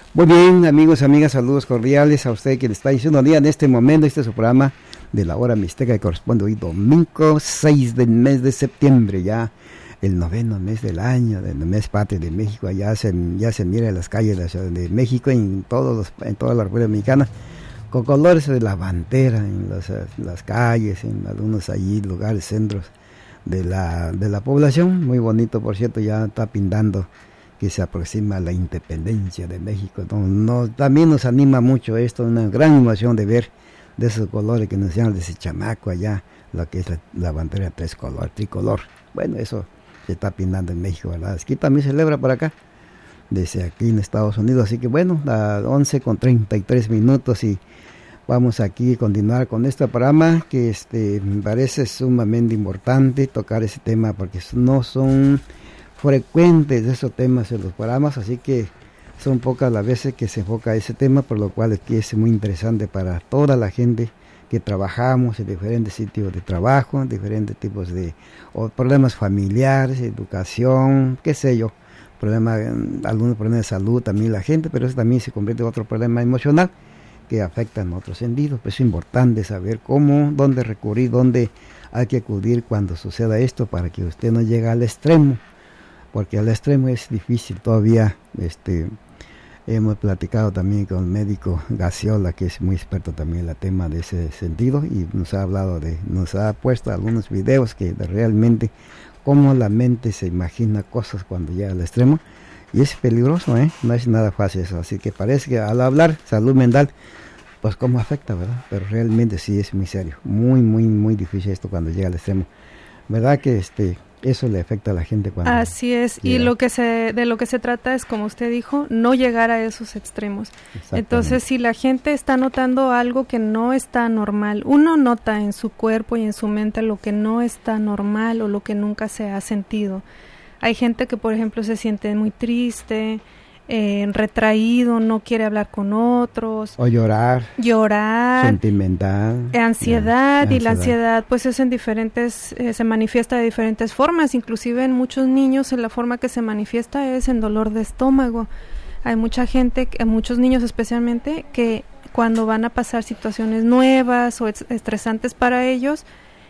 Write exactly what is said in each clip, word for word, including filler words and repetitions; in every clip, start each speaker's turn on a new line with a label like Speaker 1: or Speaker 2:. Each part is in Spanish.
Speaker 1: Muy bien, amigos, amigas, saludos cordiales a usted que le está diciendo día en este momento. Este es su programa de la hora mixteca que corresponde hoy domingo seis del mes de septiembre, ya el noveno mes del año, del mes patrio de México. Ya se, ya se mira en las calles de la Ciudad de México, en, todos los, en toda la República Mexicana, con colores de la bandera en las, las calles, en algunos allí lugares, centros de la, de la población. Muy bonito, por cierto, ya está pintando que se aproxima la independencia de México. No, no, también nos anima mucho esto, una gran emoción de ver de esos colores que nos llaman de ese chamaco allá, lo que es la, la bandera tres color, tricolor. Bueno, eso se está pintando en México, ¿verdad? Aquí también se celebra por acá, desde aquí en Estados Unidos. Así que bueno, a once con treinta y tres minutos y vamos aquí a continuar con este programa que este, me parece sumamente importante tocar ese tema porque no son frecuentes esos temas en los programas, así que son pocas las veces que se enfoca ese tema, por lo cual aquí es muy interesante para toda la gente que trabajamos en diferentes sitios de trabajo, en diferentes tipos de o problemas familiares, educación, qué sé yo, problemas, algunos problemas de salud también la gente, pero eso también se convierte en otro problema emocional que afecta en otros sentidos. Pues es importante saber cómo, dónde recurrir, dónde hay que acudir cuando suceda esto para que usted no llegue al extremo, porque al extremo es difícil todavía. Este, hemos platicado también con el médico Gaciola, que es muy experto también en el tema de ese sentido, y nos ha hablado de, nos ha puesto algunos videos que de realmente cómo la mente se imagina cosas cuando llega al extremo, y es peligroso, ¿eh? No es nada fácil eso, así que parece que al hablar salud mental, pues cómo afecta, ¿verdad? Pero realmente sí es muy serio, muy, muy, muy difícil esto cuando llega al extremo, ¿verdad? Que este... eso le afecta a la gente cuando
Speaker 2: así es llega. Y lo que se de lo que se trata es, como usted dijo, no llegar a esos extremos. Entonces, si la gente está notando algo que no está normal, uno nota en su cuerpo y en su mente lo que no está normal o lo que nunca se ha sentido. Hay gente que, por ejemplo, se siente muy triste, Eh, retraído, no quiere hablar con otros,
Speaker 1: o llorar,
Speaker 2: llorar,
Speaker 1: sentimental,
Speaker 2: eh, ansiedad,
Speaker 1: yeah,
Speaker 2: y la ansiedad pues es en diferentes, eh, se manifiesta de diferentes formas, inclusive en muchos niños en la forma que se manifiesta es en dolor de estómago. Hay mucha gente, muchos niños especialmente, que cuando van a pasar situaciones nuevas o estresantes para ellos,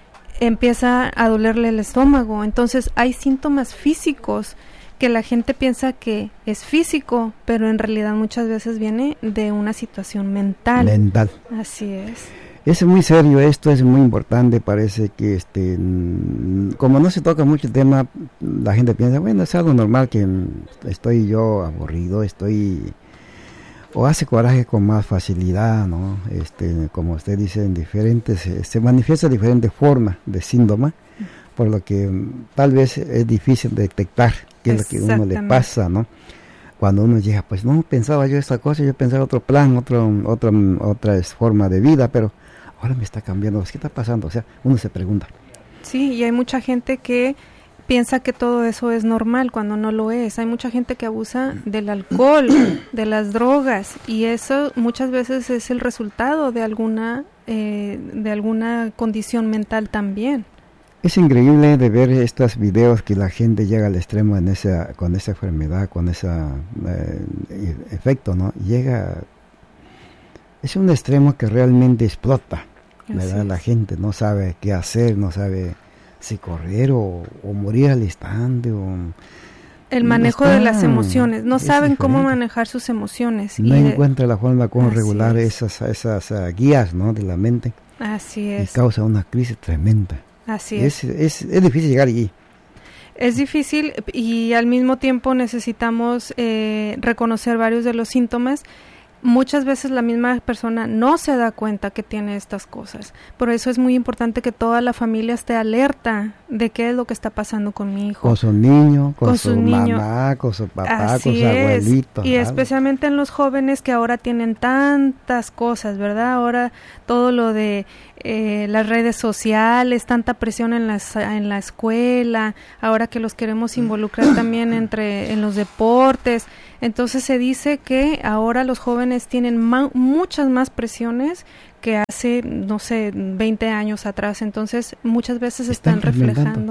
Speaker 2: empieza a dolerle el estómago. Entonces hay síntomas físicos que la gente piensa que es físico, pero en realidad muchas veces viene de una situación mental.
Speaker 1: Mental.
Speaker 2: Así es.
Speaker 1: Es muy serio esto, es muy importante, parece que este, como no se toca mucho el tema, la gente piensa, bueno, es algo normal que estoy yo aburrido, estoy, o hace coraje con más facilidad, ¿no? Este, como usted dice, en diferentes, se manifiesta de diferentes formas de síntoma, por lo que tal vez es difícil detectar qué es lo que a uno le pasa, ¿no? Cuando uno llega, pues no pensaba yo esta cosa, yo pensaba otro plan, otro, otra, otra forma de vida, pero ahora me está cambiando, ¿qué está pasando? O sea, uno se pregunta.
Speaker 2: Sí, y hay mucha gente que piensa que todo eso es normal cuando no lo es. Hay mucha gente que abusa del alcohol, de las drogas, y eso muchas veces es el resultado de alguna, eh, de alguna condición mental también.
Speaker 1: Es increíble de ver estos videos que la gente llega al extremo en esa, con esa enfermedad, con ese eh, efecto, ¿no? Llega, es un extremo que realmente explota, ¿verdad? La gente no sabe qué hacer, no sabe si correr o, o morir al instante. O,
Speaker 2: el manejo no está, de las emociones, no saben diferente. Cómo manejar sus emociones.
Speaker 1: No
Speaker 2: y
Speaker 1: encuentra de, la forma como regular es. esas, esas uh, guías, ¿no? De la mente.
Speaker 2: Así es.
Speaker 1: Y causa una crisis tremenda.
Speaker 2: Así
Speaker 1: es. Es, es, es difícil llegar allí.
Speaker 2: Es difícil y al mismo tiempo necesitamos eh, reconocer varios de los síntomas. Muchas veces la misma persona no se da cuenta que tiene estas cosas. Por eso es muy importante que toda la familia esté alerta de qué es lo que está pasando con mi hijo.
Speaker 1: Con su niño, con,
Speaker 2: con
Speaker 1: su,
Speaker 2: su niño.
Speaker 1: mamá, con su papá,
Speaker 2: Así
Speaker 1: con su abuelito.
Speaker 2: Y ¿sabes? Especialmente en los jóvenes que ahora tienen tantas cosas, ¿verdad? Ahora todo lo de eh, las redes sociales, tanta presión en, las, en la escuela, ahora que los queremos involucrar también entre en los deportes. Entonces se dice que ahora los jóvenes tienen ma- muchas más presiones que hace, no sé, veinte años atrás. Entonces muchas veces están, están reflejando.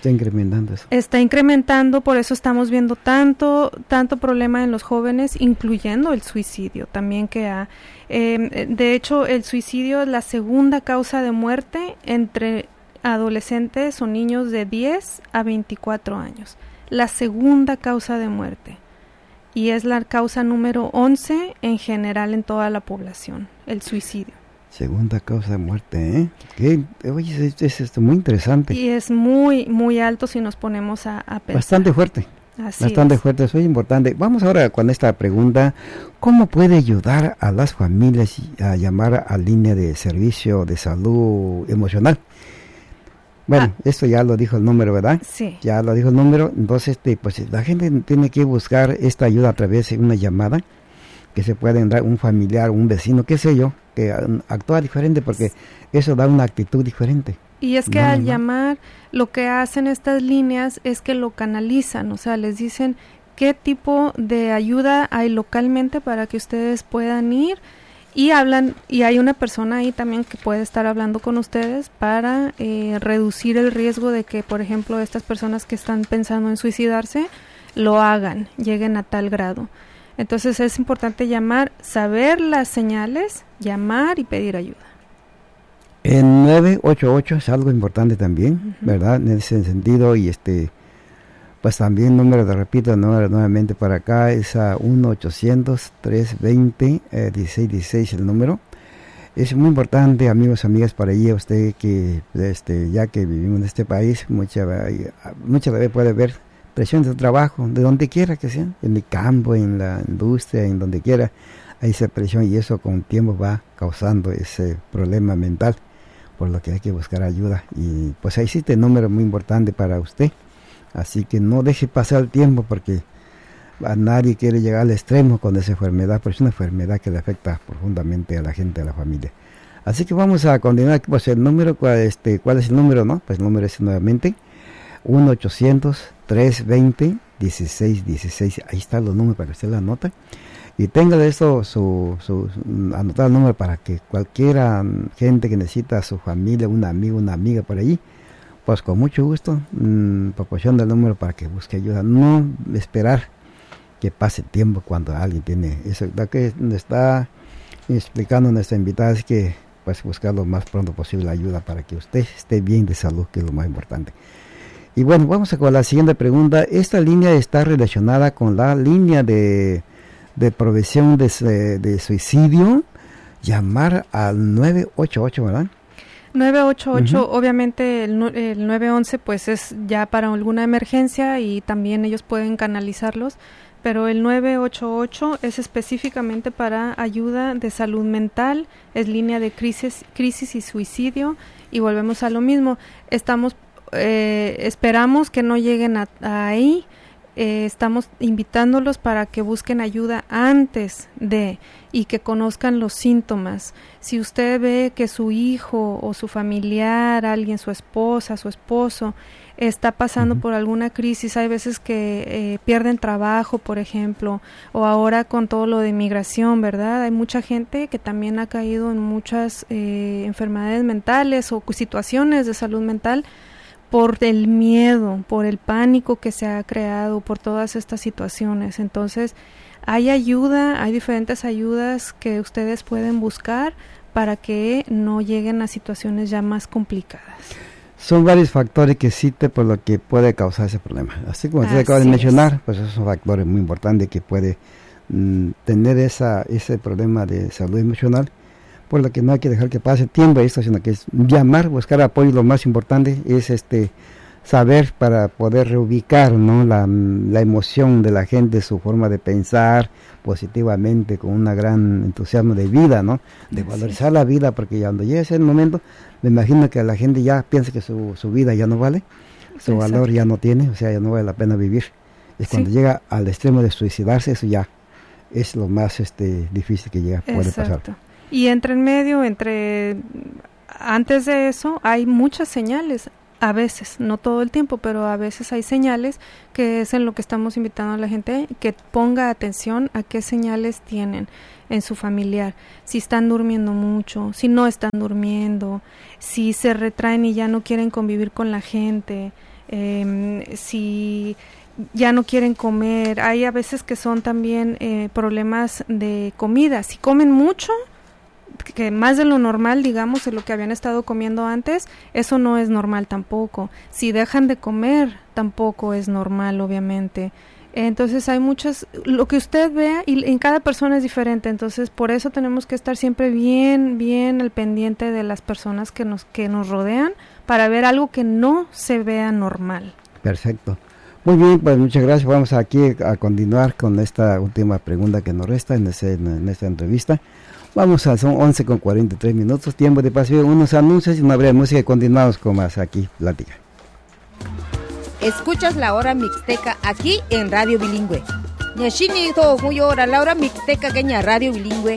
Speaker 1: Está incrementando eso.
Speaker 2: Está incrementando, por eso estamos viendo tanto, tanto problema en los jóvenes, incluyendo el suicidio también que ha. Eh, de hecho, el suicidio es la segunda causa de muerte entre adolescentes o niños de diez a veinticuatro años. La segunda causa de muerte. Y es la causa número once en general en toda la población, el suicidio.
Speaker 1: Segunda causa de muerte, ¿eh? Que, oye, es, es, es muy interesante.
Speaker 2: Y es muy, muy alto si nos ponemos a, a pensar.
Speaker 1: Bastante fuerte.
Speaker 2: Así
Speaker 1: Bastante
Speaker 2: es.
Speaker 1: fuerte, eso es importante. Vamos ahora con esta pregunta. ¿Cómo puede ayudar a las familias a llamar a línea de servicio de salud emocional? Bueno, ah. esto ya lo dijo el número, ¿verdad?
Speaker 2: Sí. Ya
Speaker 1: lo dijo el número. Entonces, este, pues la gente tiene que buscar esta ayuda a través de una llamada que se puede dar un familiar, un vecino, qué sé yo, que actúa diferente porque eso da una actitud diferente.
Speaker 2: Y es que
Speaker 1: no,
Speaker 2: al
Speaker 1: no.
Speaker 2: llamar, lo que hacen estas líneas es que lo canalizan, o sea, les dicen qué tipo de ayuda hay localmente para que ustedes puedan ir y hablan, y hay una persona ahí también que puede estar hablando con ustedes para eh, reducir el riesgo de que, por ejemplo, estas personas que están pensando en suicidarse, lo hagan, lleguen a tal grado. Entonces es importante llamar, saber las señales, llamar y pedir ayuda.
Speaker 1: En nueve ocho ocho es algo importante también,
Speaker 2: uh-huh.
Speaker 1: ¿verdad? En ese sentido, y este, pues también número, de repito, número nuevamente para acá, es a uno ochocientos, trescientos veinte, dieciséis dieciséis el número. Es muy importante, amigos, amigas, para ella, usted que, este, ya que vivimos en este país, muchas mucha veces puede ver presión de trabajo, de donde quiera que sea, en el campo, en la industria, en donde quiera, hay esa presión y eso con el tiempo va causando ese problema mental, por lo que hay que buscar ayuda. Y pues ahí existe un número muy importante para usted, así que no deje pasar el tiempo porque a nadie quiere llegar al extremo con esa enfermedad, pero es una enfermedad que le afecta profundamente a la gente, a la familia. Así que vamos a continuar, pues el número, ¿cuál, este, ¿cuál es el número? No, pues el número es nuevamente uno ochocientos, trescientos veinte, dieciséis dieciséis, ahí están los números para que usted la anote y tenga de esto su, su, su anotar el número para que cualquiera gente que necesita a su familia, un amigo, una amiga por allí, pues con mucho gusto mmm, proporciona el número para que busque ayuda, no esperar que pase tiempo cuando alguien tiene eso. Lo que está explicando nuestra invitada es que pues buscar lo más pronto posible ayuda para que usted esté bien de salud, que es lo más importante. Y bueno, vamos a con la siguiente pregunta. Esta línea está relacionada con la línea de, de prevención de, de suicidio. Llamar al nueve ocho ocho, ¿verdad?
Speaker 2: nueve ocho ocho,
Speaker 1: uh-huh.
Speaker 2: Obviamente el, el nueve once pues es ya para alguna emergencia y también ellos pueden canalizarlos, pero el nueve ocho ocho es específicamente para ayuda de salud mental, es línea de crisis, crisis y suicidio, y volvemos a lo mismo, estamos Eh, esperamos que no lleguen a, a ahí, eh, estamos invitándolos para que busquen ayuda antes de y que conozcan los síntomas. Si usted ve que su hijo o su familiar, alguien, su esposa, su esposo, está pasando uh-huh. por alguna crisis, hay veces que eh, pierden trabajo, por ejemplo, o ahora con todo lo de inmigración, ¿verdad? Hay mucha gente que también ha caído en muchas eh, enfermedades mentales o situaciones de salud mental, por el miedo, por el pánico que se ha creado, por todas estas situaciones. Entonces, hay ayuda, hay diferentes ayudas que ustedes pueden buscar para que no lleguen a situaciones ya más complicadas.
Speaker 1: Son varios factores que existen por lo que puede causar ese problema. Así como usted acaba de mencionar, es. pues esos son factores muy importantes que puede mm, tener esa ese problema de salud emocional, por lo que no hay que dejar que pase tiempo esto, sino que es llamar, buscar apoyo. Lo más importante es este saber para poder reubicar, ¿no? la, la emoción de la gente, su forma de pensar positivamente, con un gran entusiasmo de vida, ¿no? De valorizar sí. la vida, porque cuando llegue ese momento, me imagino que la gente ya piensa que su, su vida ya no vale, su Exacto. valor ya no tiene, o sea, ya no vale la pena vivir. Es sí. cuando llega al extremo de suicidarse, eso ya es lo más este difícil que llega, puede
Speaker 2: Exacto.
Speaker 1: pasar.
Speaker 2: Y entre en medio, entre antes de eso, hay muchas señales, a veces, no todo el tiempo, pero a veces hay señales que es en lo que estamos invitando a la gente, que ponga atención a qué señales tienen en su familiar, si están durmiendo mucho, si no están durmiendo, si se retraen y ya no quieren convivir con la gente, eh, si ya no quieren comer. Hay a veces que son también eh, problemas de comida. Si comen mucho, que más de lo normal, digamos, de lo que habían estado comiendo antes, eso no es normal tampoco. Si dejan de comer, tampoco es normal, obviamente. Entonces hay muchas, lo que usted vea, y en cada persona es diferente, entonces por eso tenemos que estar siempre bien, bien al pendiente de las personas que nos, que nos rodean, para ver algo que no se vea normal.
Speaker 1: Perfecto. Muy bien, pues muchas gracias. Vamos aquí a continuar con esta última pregunta que nos resta en, ese, en esta entrevista. Vamos a, son once con cuarenta y tres minutos, tiempo de paso, unos anuncios y una breve música y continuamos con más aquí, Plática.
Speaker 3: Escuchas la hora mixteca aquí en Radio Bilingüe. Ñashini to hora la hora mixteca que ña Radio Bilingüe.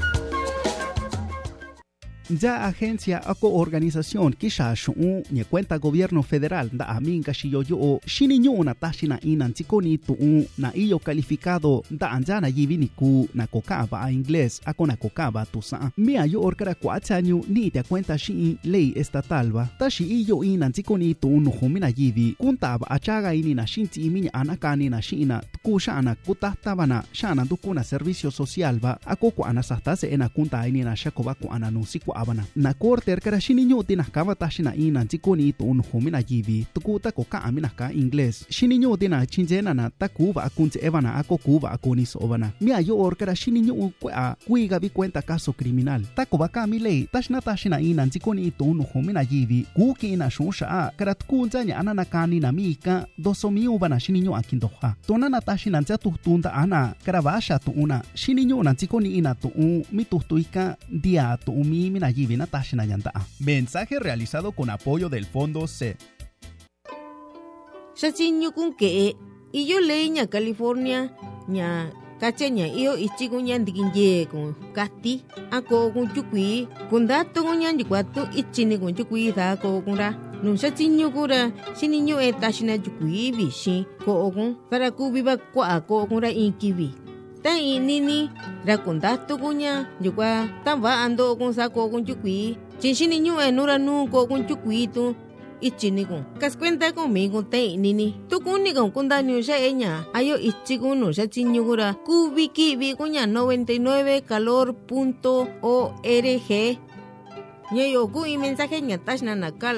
Speaker 4: Ya agencia ako organización kisha shu'u ni cuenta gobierno federal da amin kashiyo yo shini nyu na tashina inan tikoni tu na iyo calificado da anjana yivini ku na kokaba a inglés ako na kokaba tu sa mi ayo orkara kwachanyu ni te cuenta shi ley estatal ba tashi iyo inan tikoni tu no humina yivi kuntaba achaga ini na shinti iminya anakani na shina kushana kutahtabana shana dukuna servicio social ba ako ko anasastase ena kunta ini na shakoba ko ananusi abana na korter kara shini nyu tinas kava tashina ina tikoni to un humina yivi tukuta ko ka amina ka inglés shini nyu tina chinjena na takuva akunche evana ako kuva akoni sobana mi ayo or kara shini nyu kwa kuiga vi cuenta caso criminal takuva ka mi lei tashna tashina ina tikoni to un humina yivi kuki ina shusha kara tukunja nya anana kani na mika doso mi ubana shini nyu akindoha tonana tashina nja tuhtunda ana kara vasha tu una shini nyu na tikoni ina to un mi tuhtuika dia to mi mina yivina tashina yanda. Mensaje realizado con apoyo del Fondo C.
Speaker 3: Shachinyu kun ke y yo leña California nya kacheña iyo ichigu nyandikinye con kati ako kun chukui kun dato kun nyandikwatu ichini kun chukui da ko kunra nung shachinyu kura shininyu e tashina chukui bishi ko kun para kubiba kwa ko kunra inkibi tan inini ra kundato kunya yukwa tan va ando kun sako kun chukui chinshini nyu e nura nu ko kun chukui tu ichini kun kas cuenta conmigo tan inini tu kuni kun kundanyu sha eña ayo ichigu no sha chinyu kura kubiki bi kunya noventa y nueve calor punto org ñayo ku i mensaje nya tashna nakal